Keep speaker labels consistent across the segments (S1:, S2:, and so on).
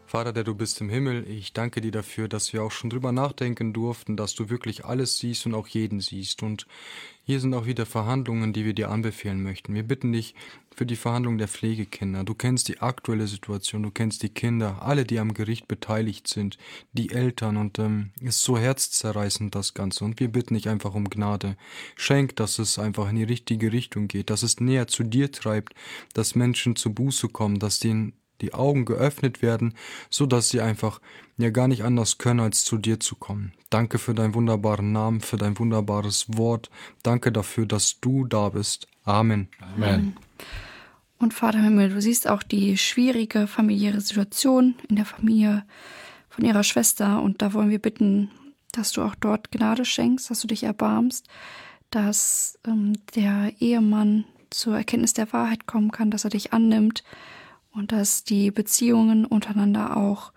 S1: Vater, der du bist im Himmel, ich danke dir dafür, dass wir auch schon drüber nachdenken durften, dass du wirklich alles siehst und auch jeden siehst. Und hier sind auch wieder Verhandlungen, die wir dir anbefehlen möchten. Wir bitten dich für die Verhandlung der Pflegekinder. Du kennst die aktuelle Situation, du kennst die Kinder, alle, die am Gericht beteiligt sind, die Eltern. Und es ist so herzzerreißend, das Ganze. Und wir bitten dich einfach um Gnade. Schenk, dass es einfach in die richtige Richtung geht, dass es näher zu dir treibt, dass Menschen zu Buße kommen, dass denen die Augen geöffnet werden, so dass sie einfach ja gar nicht anders können, als zu dir zu kommen. Danke für deinen wunderbaren Namen, für dein wunderbares Wort. Danke dafür, dass du da bist. Amen.
S2: Amen. Und Vater im Himmel, du siehst auch die schwierige familiäre Situation in der Familie von ihrer Schwester. Und da wollen wir bitten, dass du auch dort Gnade schenkst, dass du dich erbarmst, dass der Ehemann zur Erkenntnis der Wahrheit kommen kann, dass er dich annimmt, und dass die Beziehungen untereinander auch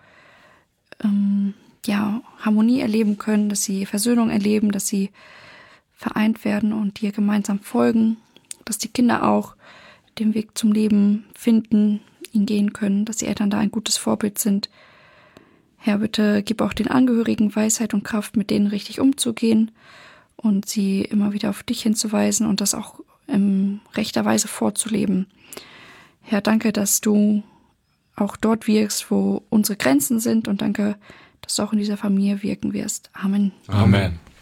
S2: Harmonie erleben können, dass sie Versöhnung erleben, dass sie vereint werden und dir gemeinsam folgen, dass die Kinder auch den Weg zum Leben finden, ihn gehen können, dass die Eltern da ein gutes Vorbild sind. Herr, bitte gib auch den Angehörigen Weisheit und Kraft, mit denen richtig umzugehen und sie immer wieder auf dich hinzuweisen und das auch in rechter Weise vorzuleben. Herr, danke, dass du auch dort wirkst, wo unsere Grenzen sind, und danke, dass du auch in dieser Familie wirken wirst. Amen.
S3: Amen.